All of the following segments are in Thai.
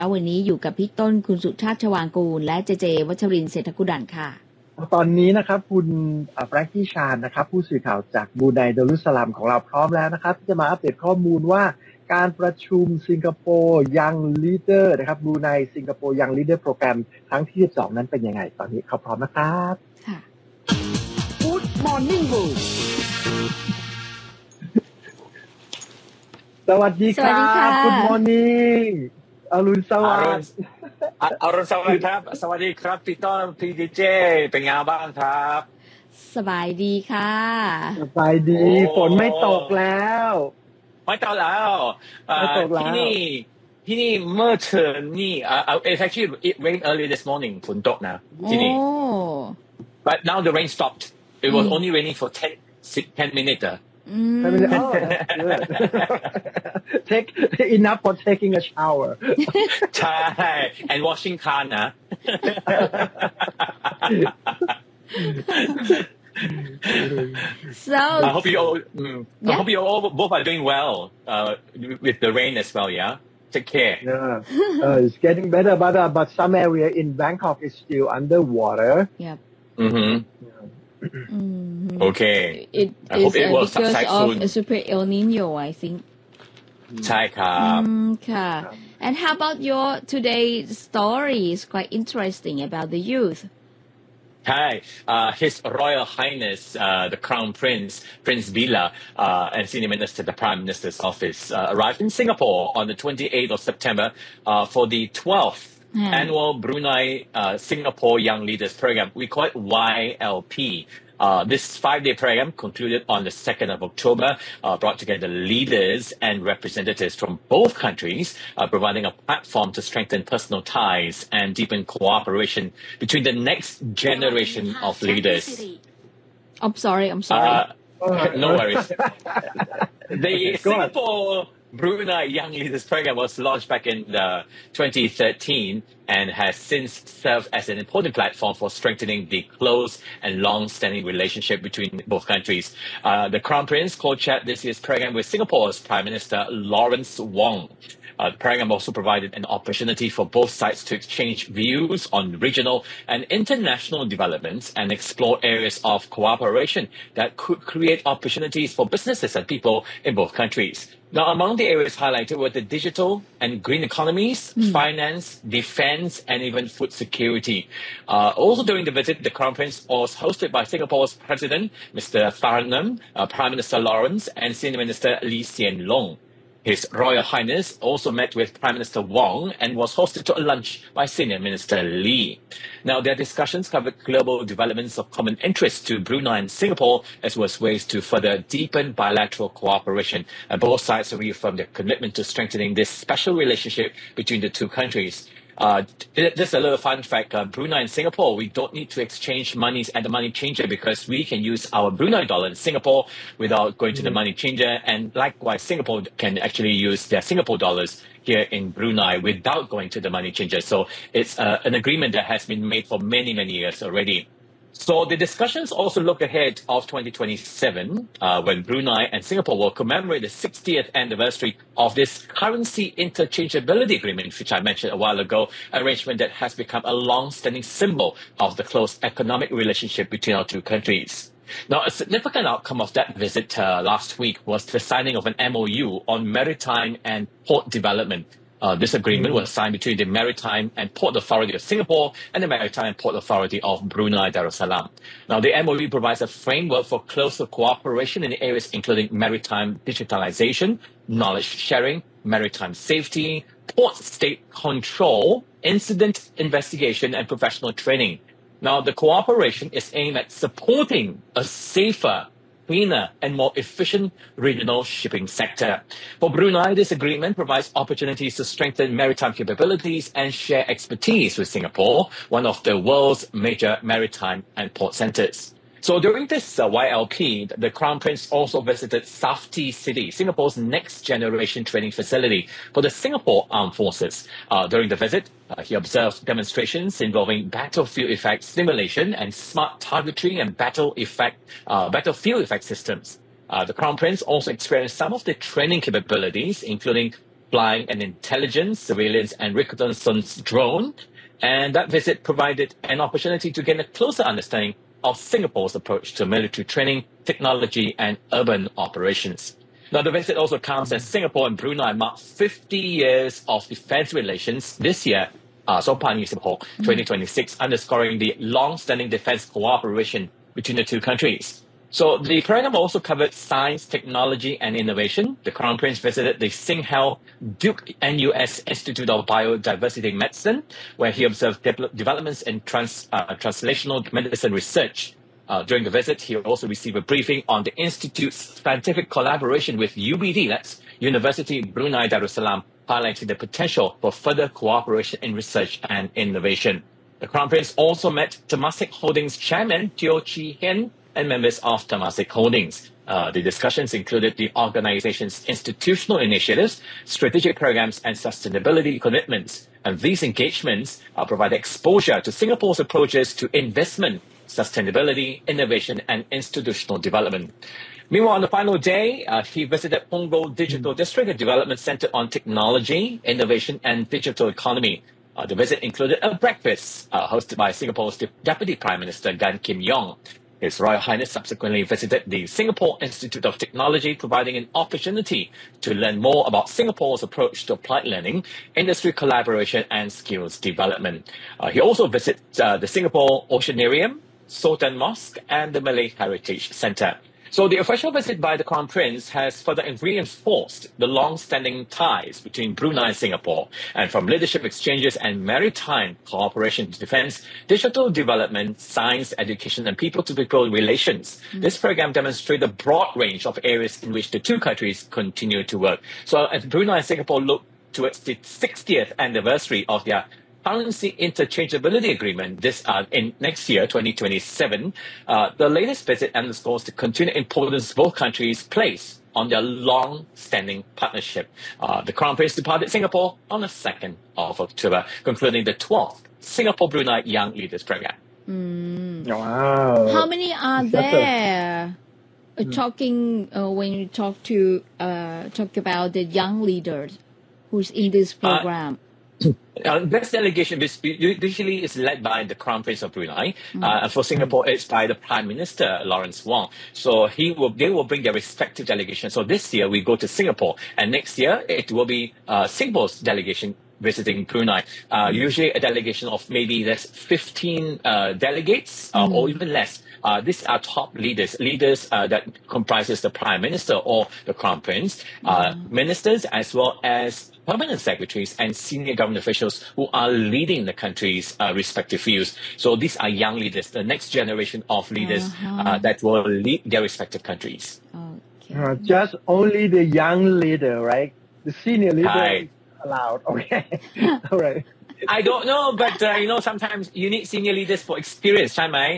วันนี้อยู่กับพี่ต้นคุณสุชาติชวางกูลและเจวัชรินทร์เศรษฐกุดันค่ะตอนนี้นะครับคุณแฟรงกี้ชานนะครับผู้สื่อข่าวจากบรูไนดารุสสลัมของเราพร้อมแล้วนะครับที่จะมาอัปเดตข้อมูลว่าการประชุมสิงคโปร์ยังลีดเดอร์นะครับบรูไนสิงคโปร์ยังลีดเดอร์โปรแกรมครั้งที่12นั้นเป็นยังไงตอนนี้เขาพร้อมนะครับค่ะ Good Morning World สวัสดีครับ Good Morning อรุณสวัสดิ์อรุณสวัสดิ์ครับสวัสดีครับพี่ต้นพี่ดีเจเป็นไงบ้างครับสบายดีค่ะสบายดีฝนไม่ตกแล้วไม่ตกแล้วที่นี่เมื่อเช้านี่it's actually it rained early this morning ฝนตกนะที่นี่ but now the rain stopped it was only raining for 10 minutes Take enough for taking a shower ใช่ and washing car นะ So I hope you all both are doing well with the rain as well. Yeah, take care. It's getting better, but some area in Bangkok is still underwater. Yep. Okay. I hope it will subside soon. Because of Super El Nino, I think. ใช่ครับค่ะ And how about your today's story? It's quite interesting about the youth. Hi, His Royal Highness, the Crown Prince Bila, and Senior Minister, the Prime Minister's Office, arrived in Singapore on the 28th of September for the 12th annual Brunei Singapore Young Leaders Program. We call it YLP. This 5-day program concluded on the 2nd of October, brought together leaders and representatives from both countries, providing a platform to strengthen personal ties and deepen cooperation between the next generation of leaders. I'm sorry. No worries. The Singapore Brunei Young Leaders Program was launched back in 2013 and has since served as an important platform for strengthening the close and long-standing relationship between both countries. The Crown Prince co-chaired this year's program with Singapore's Prime Minister Lawrence Wong. The program also provided an opportunity for both sides to exchange views on regional and international developments and explore areas of cooperation that could create opportunities for businesses and people in both countries. Now, among the areas highlighted were the digital and green economies, finance, defense, and even food security. Also during the visit, the Crown Prince was hosted by Singapore's President, Mr. Tharnam, Prime Minister Lawrence, and Senior Minister Lee Hsien Loong. His Royal Highness also met with Prime Minister Wong and was hosted to a lunch by Senior Minister Lee. Now, their discussions covered global developments of common interest to Brunei and Singapore, as well as ways to further deepen bilateral cooperation. And both sides reaffirmed their commitment to strengthening this special relationship between the two countries. Just a little fun fact, Brunei and Singapore, we don't need to exchange monies at the money changer because we can use our Brunei dollar in Singapore without going to the money changer. And likewise, Singapore can actually use their Singapore dollars here in Brunei without going to the money changer. So it's an agreement that has been made for many, many years already. So the discussions also look ahead of 2027, when Brunei and Singapore will commemorate the 60th anniversary of this currency interchangeability agreement, which I mentioned a while ago, arrangement that has become a long-standing symbol of the close economic relationship between our two countries. Now, a significant outcome of that visit last week was the signing of an MOU on maritime and port development. This agreement was signed between the Maritime and Port Authority of Singapore and the Maritime and Port Authority of Brunei Darussalam. Now, the MOU provides a framework for closer cooperation in areas including maritime digitalization, knowledge sharing, maritime safety, port state control, incident investigation, and professional training. Now, the cooperation is aimed at supporting a safer, cleaner and more efficient regional shipping sector. For Brunei, this agreement provides opportunities to strengthen maritime capabilities and share expertise with Singapore, one of the world's major maritime and port centers. So during this YLP, the Crown Prince also visited Safety City, Singapore's next generation training facility for the Singapore Armed Forces. During the visit, he observed demonstrations involving battlefield effect simulation and smart targetry and battlefield effect systems. The Crown Prince also experienced some of the training capabilities, including flying an intelligence, surveillance, and reconnaissance drone. And that visit provided an opportunity to gain a closer understanding of Singapore's approach to military training, technology, and urban operations. Now, the visit also comes as Singapore and Brunei mark 50 years of defense relations this year, 2026, underscoring the long-standing defense cooperation between the two countries. So the program also covered science, technology, and innovation. The Crown Prince visited the Singhal Duke NUS Institute of Biodiversity Medicine, where he observed developments in translational medicine research. During the visit, he also received a briefing on the Institute's scientific collaboration with UBD, that's University Brunei Darussalam, highlighting the potential for further cooperation in research and innovation. The Crown Prince also met Temasek Holdings Chairman Teo Chee Hian and members of Temasek Holdings. The discussions included the organization's institutional initiatives, strategic programs, and sustainability commitments. And these engagements provide exposure to Singapore's approaches to investment, sustainability, innovation, and institutional development. Meanwhile, on the final day, he visited Punggol Digital District, a development center on technology, innovation, and digital economy. The visit included a breakfast hosted by Singapore's Deputy Prime Minister Gan Kim Yong. His Royal Highness subsequently visited the Singapore Institute of Technology, providing an opportunity to learn more about Singapore's approach to applied learning, industry collaboration, and skills development. He also visited the Singapore Oceanarium, Sultan Mosque, and the Malay Heritage Centre. So the official visit by the Crown Prince has further reinforced the long-standing ties between Brunei and Singapore, and from leadership exchanges and maritime cooperation to defense, digital development, science, education, and people-to-people relations. This program demonstrates a broad range of areas in which the two countries continue to work. So as Brunei and Singapore look towards the 60th anniversary of their currency interchangeability agreement in next year, 2027, the latest visit underscores the continued importance both countries place on their long-standing partnership. The Crown Prince departed Singapore on the 2nd of October, concluding the 12th Singapore-Brunei Young Leaders Program. Wow. How many are there? When you talk about the young leaders who's in this program? This delegation usually is led by the Crown Prince of Brunei. For Singapore, it's by the Prime Minister, Lawrence Wong. So they will bring their respective delegations. So this year we go to Singapore, and next year it will be Singapore's delegation visiting Brunei. Usually a delegation of maybe 15 delegates or even less. These are top leaders that comprises the Prime Minister or the Crown Prince, ministers as well as permanent secretaries and senior government officials who are leading the country's respective fields. So these are young leaders, the next generation of leaders that will lead their respective countries. Okay. Just only the young leader, right? The senior leader is allowed. Okay. All right. I don't know, but sometimes you need senior leaders for experience, Chan Mai.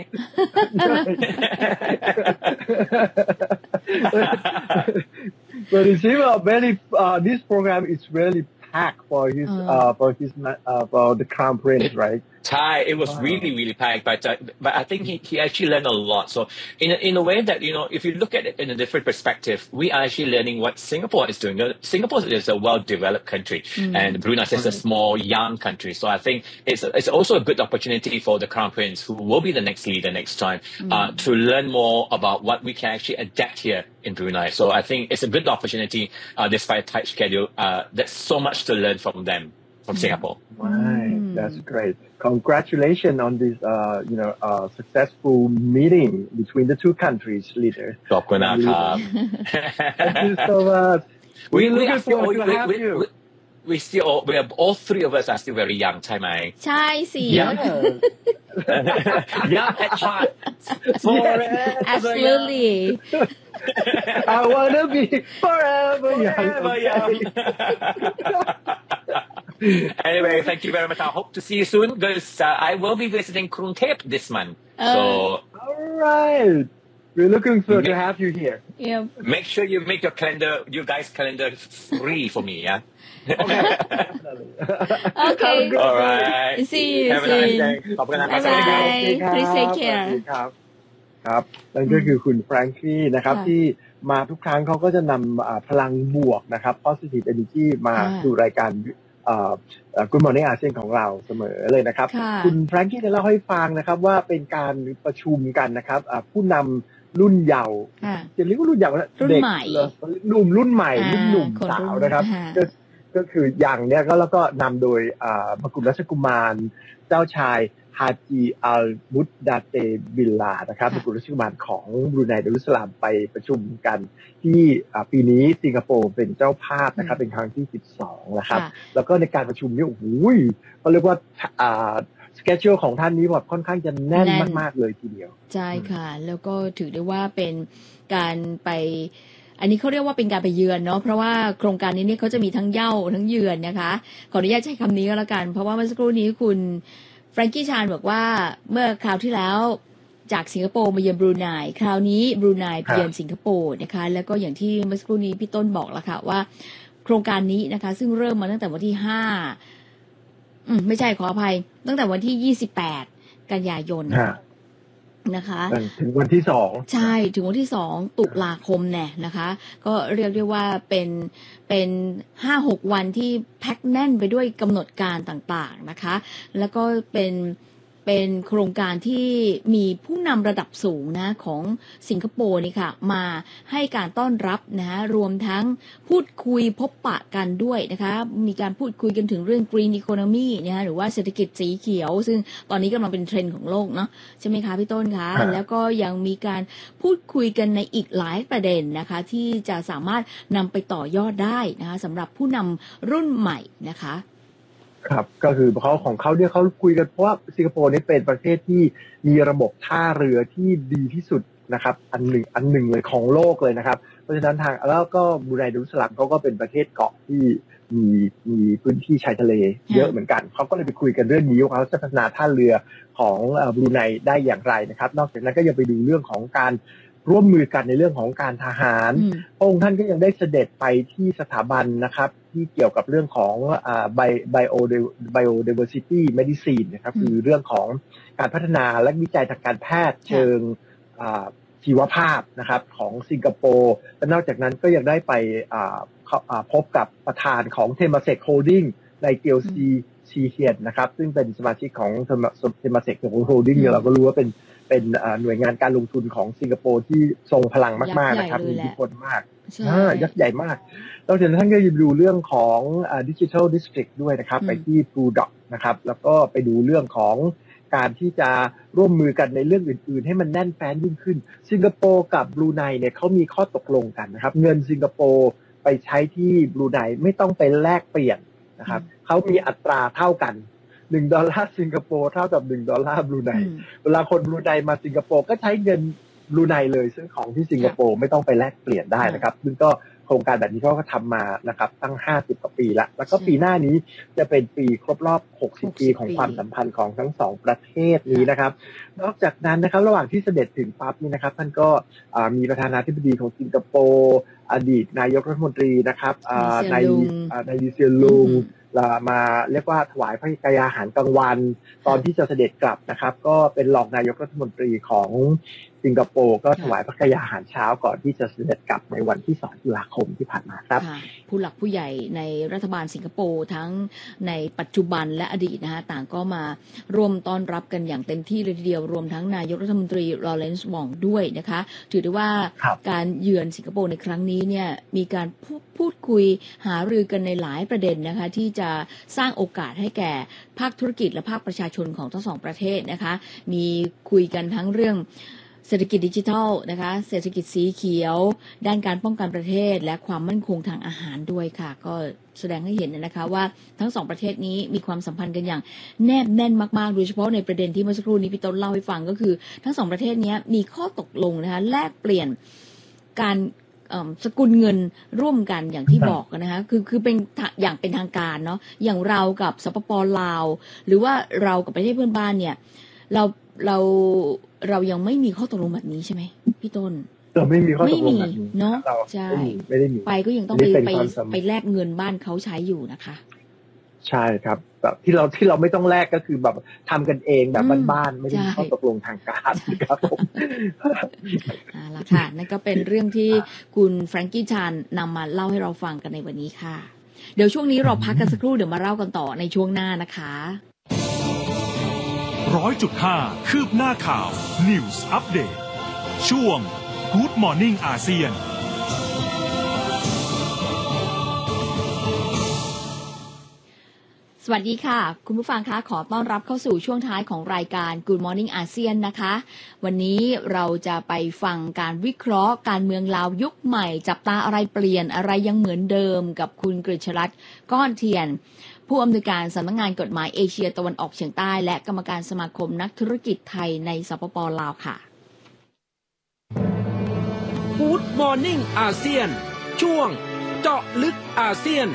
But it seems this program is really packed for the Crown Prince, right? Thai, it was really, really packed, but I think he actually learned a lot. So in a way that, if you look at it in a different perspective, we are actually learning what Singapore is doing. Singapore is a well-developed country, and Brunei is a small, young country. So I think it's also a good opportunity for the Crown Prince, who will be the next leader next time, to learn more about what we can actually adapt here in Brunei. So I think it's a good opportunity, despite a tight schedule. There's so much to learn from them. From Singapore. Right, that's great. Congratulations on this, successful meeting between the two countries' leaders. Thank you so much. We're looking forward to have you. All three of us are still very young, Chai Mai. ใช่สิ Young at heart. Forever Absolutely. I wanna be forever young. Anyway, thank you very much. I hope to see you soon because I will be visiting Krungthep this month. So, all right. We're looking forward to have you here. Yeah. Make sure you make your guys' calendar free for me, yeah? Okay. All right. See you Have a soon. nice day. ขอบคุณนะครับ Bye. Please take care. ครับนั่นก็คือคุณแฟรงกี้นะครับที่มาทุกครั้งเขาก็จะนำพลังบวกนะครับ positive energy มาสู่รายการGood Morning อาเซียนของเราเสมอเลยนะครับคุณแฟรงกี้จะเล่าให้ฟังนะครับว่าเป็นการประชุมกันนะครับผู้นำรุ่นเยาว์จะเรียกว่ารุ่นเยาว์เด็กหนุ่มรุ่นใหม่รุ่นหนุ่มสาวนะครับก็คืออย่างเนี้ยก็แล้วก็นำโดยมกุฎราชกุมารเจ้าชายฮาจีอัลมุดดาเตบิลลานะครับมกุฎราชกุมารของบรูไนดารุสลามไปประชุมกันที่ปีนี้สิงคโปร์เป็นเจ้าภาพนะครับเป็นครั้งที่12นะครับแล้วก็ในการประชุมนี้โอ้โหเขาเรียกว่าสเกจชูของท่านนี้แบบค่อนข้างจะแน่นมากๆเลยทีเดียวใช่ค่ะแล้วก็ถือได้ว่าเป็นการไปอันนี้เขาเรียกว่าเป็นการไปเยือนเนาะเพราะว่าโครงการนี้เนี่ยเขาจะมีทั้งเย้าทั้งเยือนนะคะขออนุญาตใช้คำนี้ก็แล้วกันเพราะว่าเมื่อสักครู่นี้คุณแฟรงกี้ชานบอกว่าเมื่อคราวที่แล้วจากสิงคโปร์มาเยือนบรูไนคราวนี้บรูไนไปเยือนสิงคโปร์นะคะแล้วก็อย่างที่เมื่อสักครู่นี้พี่ต้นบอกแล้วค่ะว่าโครงการนี้นะคะซึ่งเริ่มมาตั้งแต่วันที่5ไม่ใช่ขออภัยตั้งแต่วันที่28กันยายนนะคะถึงวันที่2 ใช่ถึงวันที่2ตุลาคมเนี่ยนะคะก็เรียกได้ว่าเป็น 5-6 วันที่แพ็คแน่นไปด้วยกำหนดการต่างๆนะคะแล้วก็เป็นโครงการที่มีผู้นำระดับสูงนะของสิงคโปร์นี่ค่ะมาให้การต้อนรับนะรวมทั้งพูดคุยพบปะกันด้วยนะคะมีการพูดคุยกันถึงเรื่อง Green Economy นะคะหรือว่าเศรษฐกิจสีเขียวซึ่งตอนนี้กำลังเป็นเทรนด์ของโลกเนาะใช่ไหมคะพี่ต้นคะแล้วก็ยังมีการพูดคุยกันในอีกหลายประเด็นนะคะที่จะสามารถนำไปต่อยอดได้นะคะสำหรับผู้นำรุ่นใหม่นะคะครับก็คือของเขาเนี่ยเขาคุยกันเพราะว่าสิงคโปร์นี่เป็นประเทศที่มีระบบท่าเรือที่ดีที่สุดนะครับอันหนึ่งเลยของโลกเลยนะครับเพราะฉะนั้นทางแล้วก็บรูไนดารุสลามเขาก็เป็นประเทศเกาะที่มีพื้นที่ชายทะเลเยอะเหมือนกันเขาก็เลยไปคุยกันเรื่องนี้ว่าเขาจะพัฒนาท่าเรือของบรูไนได้อย่างไรนะครับนอกจากนั้นก็ยังไปดูเรื่องของการร่วมมือกันในเรื่องของการทหารพระองค์ท่านก็ยังได้เสด็จไปที่สถาบันนะครับที่เกี่ยวกับเรื่องของbiodiversity medicine นะครับคือเรื่องของการพัฒนาและวิจัยทางการแพทย์เชิงชีวภาพนะครับของสิงคโปร์และนอกจากนั้นก็ยังได้ไปพบกับประธานของ Temasek Holding ในเกียวซีเฮียนนะครับซึ่งเป็นสมาชิกของ Temasek Holding เราก็รู้ว่าเป็นหน่วยงานการลงทุนของสิงคโปร์ที่ทรงพลังมากๆนะครับมีอิทธิพลมากยักษ์ใหญ่มากแล้วจากนั้นท่านก็จะดูเรื่องของDigital District ด้วยนะครับไปที่ Blue Dot นะครับแล้วก็ไปดูเรื่องของการที่จะร่วมมือกันในเรื่องอื่นๆให้มันแน่นแฟ้นยิ่งขึ้นสิงคโปร์กับบรูไนเนี่ยเขามีข้อตกลงกันนะครับเงินสิงคโปร์ไปใช้ที่บรูไนไม่ต้องไปแลกเปลี่ยนนะครับเขามีอัตราเท่ากัน$1สิงคโปร์เท่ากับ$1บรูไนเวลาคนบรูไนมาสิงคโปร์ก็ใช้เงินบรูไนเลยซึ่งของที่สิงคโปร์ไม่ต้องไปแลกเปลี่ยนได้นะครับซึ่งก็โครงการแบบนี้เขาก็ทำมานะครับตั้ง50กว่าปีแล้วก็ปีหน้านี้จะเป็นปีครบรอบ60ปีของความสัมพันธ์ของทั้งสองประเทศนี้นะครับนอกจากนั้นนะครับระหว่างที่เสด็จถึงปั๊บนี่นะครับท่านก็มีประธานาธิบดีของสิงคโปร์อดีตนายกรัฐมนตรีนะครับในดีเซียลุงมาเรียกว่าถวายพระกายอาหารกลางวันตอนที่จะเสด็จกลับนะครับก็เป็นรองนายกรัฐมนตรีของสิงคโปร์ก็ถวายพระกายอาหารเช้าก่อนที่จะเสด็จกลับในวันที่2ตุลาคมที่ผ่านมาครับผู้หลักผู้ใหญ่ในรัฐบาลสิงคโปร์ทั้งในปัจจุบันและอดีตนะคะต่างก็มาร่วมต้อนรับกันอย่างเต็มที่เลยทีเดียวรวมทั้งนายกรัฐมนตรีลอเรนซ์วองด้วยนะคะถือได้ว่าการเยือนสิงคโปร์ในครั้งนี้เนี่ยมีการพูดคุยหารือกันในหลายประเด็นนะคะที่จะสร้างโอกาสให้แก่ภาคธุรกิจและภาคประชาชนของทั้งสองประเทศนะคะมีคุยกันทั้งเรื่องเศรษฐกิจดิจิทัลนะคะเศรษฐกิจสีเขียวด้านการป้องกันประเทศและความมั่นคงทางอาหารด้วยค่ะก็แสดงให้เห็นนะคะว่าทั้งสองประเทศนี้มีความสัมพันธ์กันอย่างแนบแน่นมากๆโดยเฉพาะในประเด็นที่เมื่อสักครู่นี้พี่ต้นเล่าให้ฟังก็คือทั้งสองประเทศนี้มีข้อตกลงนะคะแลกเปลี่ยนการสกุลเงินร่วมกันอย่างที่บอกนะคะคือเป็นอย่างเป็นทางการเนาะอย่างเรากับสปป.ลาวหรือว่าเรากับประเทศเพื่อนบ้านเนี่ยเรายังไม่มีข้อตกลงแบบนี้ใช่ไหมพี่ต้นเราไม่มีข้อตกลงแบบนี้เนาะใช่ไม่ได้มีไปก็ยังต้องไปแลกเงินบ้านเขาใช้อยู่นะคะใช่ครับแบบที่เราไม่ต้องแลกก็คือแบบทำกันเองแบบบ้านๆไม่ได้มีข้อตกลงทางการครับผมล่ะค่ะนั่นก็เป็นเรื่องที่คุณแฟรงกี้ชานนำมาเล่าให้เราฟังกันในวันนี้ค่ะเดี๋ยวช่วงนี้เราพักกันสักครู่เดี๋ยวมาเล่ากันต่อในช่วงหน้านะคะ 100.5 คืบหน้าข่าว News Update ช่วง Good Morning อาเซียนสวัสดีค่ะคุณผู้ฟังคะขอต้อนรับเข้าสู่ช่วงท้ายของรายการ Good Morning อาเซียนนะคะวันนี้เราจะไปฟังการวิเคราะห์การเมืองลาวยุคใหม่จับตาอะไรเปลี่ยนอะไรยังเหมือนเดิมกับคุณกฤษรัตน์ก้อนเทียนผู้อำนวยการสำนักงานกฎหมายเอเชียตะวันออกเฉียงใต้และกรรมการสมาคมนักธุรกิจไทยในสปป.ลาวค่ะ Good Morning อาเซียนช่วงเจาะลึกอาเซียน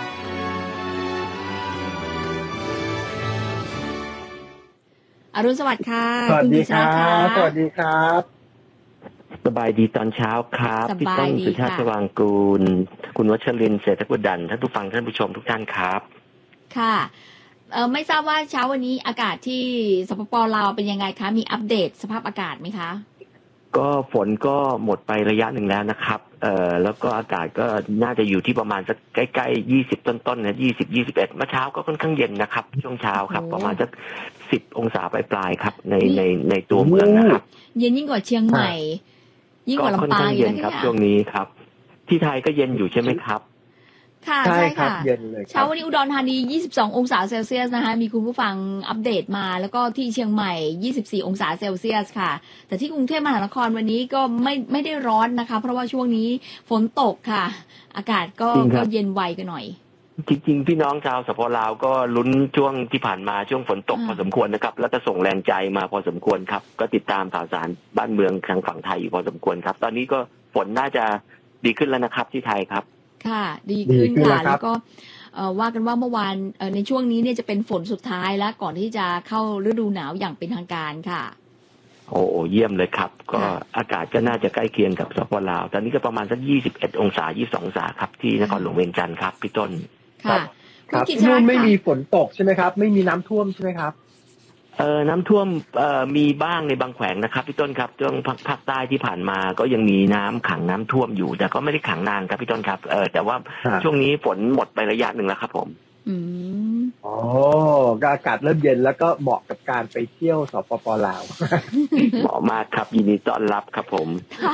อรุณสวัสดิ์ค่ะสวัสดีครับสวัสดีครับสบายดีตอนเช้าครับพี่ต้นสุชาติสว่างกูลคุณวัชรินทร์เศรษฐกุลดันท่านผู้ฟังท่านผู้ชมทุกท่านครับค่ะไม่ทราบว่าเช้าวันนี้อากาศที่สปป.ลาวเป็นยังไงคะมีอัปเดตสภาพอากาศไหมคะก็ฝนก็หมดไประยะหนึ่งแล้วนะครับแล้วก็อากาศก็น่าจะอยู่ที่ประมาณสักใกล้ๆ20ต้นๆนะ20-21เมื่อเช้าก็ค่อนข้างเย็นนะครับช่วงเช้าครับประมาณสัก10องศาปลายๆครับในตัวเมืองนะครับเย็นยิ่งกว่าเชียงใหม่ยิ่งกว่าลำปางอยู่นะครับช่วงนี้ครับที่ไทยก็เย็นอยู่ใช่ไหมครับค่ะใช่ค่ะเช้าวันนี้อุดรธานี22องศาเซลเซียสนะคะมีคุณผู้ฟังอัปเดตมาแล้วก็ที่เชียงใหม่24องศาเซลเซียสค่ะแต่ที่กรุงเทพมหานครวันนี้ก็ไม่ได้ร้อนนะคะเพราะว่าช่วงนี้ฝนตกค่ะอากาศก็เย็นไวกันหน่อยจริงๆพี่น้องชาวสปป.ลาวก็ลุ้นช่วงที่ผ่านมาช่วงฝนตกพอสมควรนะครับแล้วก็ส่งแรงใจมาพอสมควรครับก็ติดตามข่าวสารบ้านเมืองทางฝั่งไทยอยู่พอสมควรครับตอนนี้ก็ฝนน่าจะดีขึ้นแล้วนะครับที่ไทยครับค่ะดีขึ้นค่ะแล้วก็ว่ากันว่าเมื่อวานในช่วงนี้เนี่ยจะเป็นฝนสุดท้ายแล้วก่อนที่จะเข้าฤดูหนาวอย่างเป็นทางการค่ะโอ้เยี่ยมเลยครับก็อากาศก็น่าจะใกล้เคียงกับสปป.ลาวตอนนี้ก็ประมาณสัก21องศา22องศาครับที่นครหลวงเวียงจันทร์ครับพี่ต้นค่ะครับนู่นไม่มีฝนตกใช่ไหมครับไม่มีน้ำท่วมใช่ไหมครับน้ำท่วมมีบ้างในบางแขวงนะครับพี่ต้นครับช่วงภาคใต้ที่ผ่านมาก็ยังมีน้ำขังน้ำท่วมอยู่แต่ก็ไม่ได้ขังนานครับพี่ต้นครับแต่ว่าช่วงนี้ฝนหมดไประยะหนึ่งแล้วครับผมอ๋ออากาศเริ่มเย็นแล้วก็เหมาะกับการไปเที่ยวสปป.ลาวเหมาะมากครับยินดีต้อนรับครับผม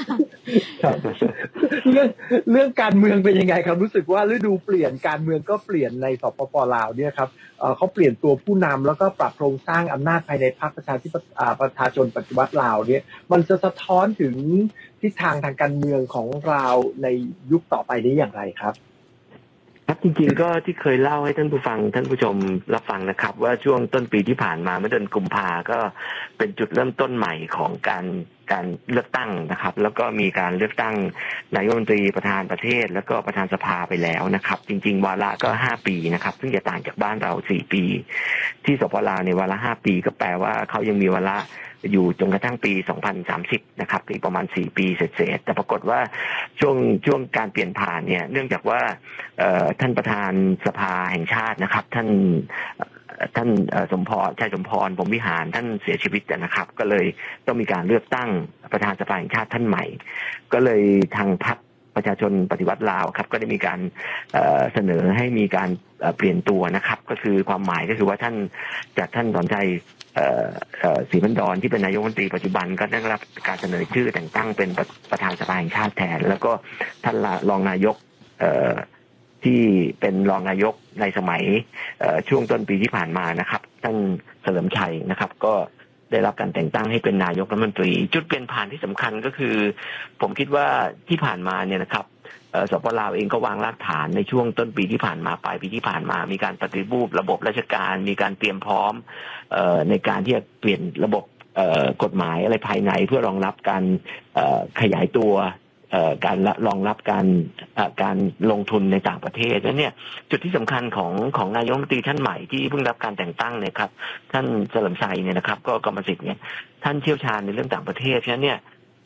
เรื่องการเมืองเป็นยังไงครับรู้สึกว่าฤดูเปลี่ยนการเมืองก็เปลี่ยนในสปป.ลาวเนี่ยครับเขาเปลี่ยนตัวผู้นำแล้วก็ปรับโครงสร้างอำนาจภายในพรรคประชาชนปฏิวัติลาวเนี่ยมันจะสะท้อนถึงทิศทางการเมืองของเราในยุคต่อไปนี้อย่างไรครับครับจริงๆก็ที่เคยเล่าให้ท่านผู้ฟังท่านผู้ชมรับฟังนะครับว่าช่วงต้นปีที่ผ่านมาเมื่อเดือนกุมภาก็เป็นจุดเริ่มต้นใหม่ของการเลือกตั้งนะครับแล้วก็มีการเลือกตั้งนายกรัฐมนตรีประธานประเทศแล้วก็ประธานสภาไปแล้วนะครับจริงๆวาระก็5ปีนะครับซึ่งจะต่างจากบ้านเรา4ปีที่สปป.ลาวในวาระ5ปีก็แปลว่าเขายังมีวาระอยู่จนกระทั่งปี2030นะครับอีกประมาณ4ปีเศษๆแต่ปรากฏว่าช่วงการเปลี่ยนผ่านเนี่ยเนื่องจากว่าท่านประธานสภาแห่งชาตินะครับท่านสมพรชัยสมพรพรหมวิหารท่านเสียชีวิตนะครับก็เลยต้องมีการเลือกตั้งประธานสภาแห่งชาติท่านใหม่ก็เลยทางพรรคประชาชนปฏิวัติลาวครับก็ได้มีการเสนอให้มีการเปลี่ยนตัวนะครับก็คือความหมายก็คือว่าท่านสอนชัยศรีพันดรที่เป็นนายกรัฐมนตรีปัจจุบันก็ได้รับการเสนอชื่อแต่งตั้งเป็นประธานสภาแห่งชาติแทนแล้วก็ท่านรองนายกที่เป็นรองนายกในสมัยช่วงต้นปีที่ผ่านมานะครับท่านเฉลิมชัยนะครับก็ได้รับการแต่งตั้งให้เป็นนายกรัฐมนตรีจุดเปลี่ยนผ่านที่สำคัญก็คือผมคิดว่าที่ผ่านมาเนี่ยนะครับสปป.ลาวเองก็วางรากฐานในช่วงต้นปีที่ผ่านมาปลายปีที่ผ่านมามีการปฏิรูประบบราชการมีการเตรียมพร้อมในการที่จะเปลี่ยนระบบกฎหมายอะไรภายในเพื่อรองรับการขยายตัวการรองรับการลงทุนในต่างประเทศแล้วเนี่ยจุดที่สำคัญของนายกรัฐมนตรีท่านใหม่ที่เพิ่งรับการแต่งตั้งเนี่ยครับท่านเฉลิมชัยเนี่ยนะครับก็กรรมสิทธิ์เนี่ยท่านเชี่ยวชาญในเรื่องต่างประเทศฉะนั้นเนี่ย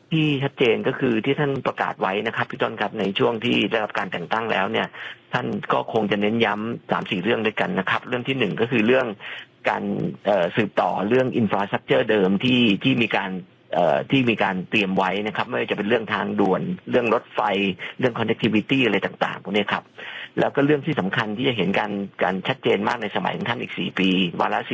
ที่ชัดเจนก็คือที่ท่านประกาศไว้นะครับพี่ต้นครับในช่วงที่ได้รับการแต่งตั้งแล้วเนี่ยท่านก็คงจะเน้นย้ำ 3-4 เรื่องด้วยกันนะครับเรื่องที่1ก็คือเรื่องการสืบต่อเรื่องอินฟราสตรัคเจอร์เดิมที่มีการเตรียมไว้นะครับไม่ว่าจะเป็นเรื่องทางด่วนเรื่องรถไฟเรื่อง connectivity อะไรต่างๆพวกนี้ครับแล้วก็เรื่องที่สำคัญที่จะเห็นการชัดเจนมากในสมัยของท่านอีก4 ปีวาระ